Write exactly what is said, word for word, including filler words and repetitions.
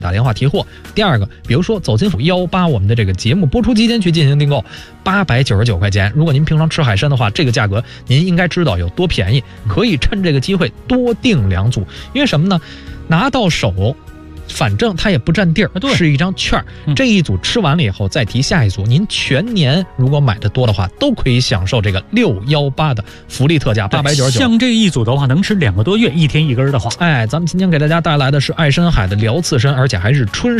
打电话提货。第二个，比如说走金府幺八，我们的这个节目播出期间去进行订购，八百九十九块钱。如果您平常吃海参的话，这个价格您应该知道有多便宜，可以趁这个机会多订两组。因为什么呢？拿到手反正它也不占地儿，是一张券、嗯、这一组吃完了以后再提下一组，您全年如果买的多的话，都可以享受这个六一八的福利特价八百九十九。 像这一组的话，能吃两个多月，一天一根的话。 哎，咱们今天给大家带来的是爱深海的辽刺参，而且还是春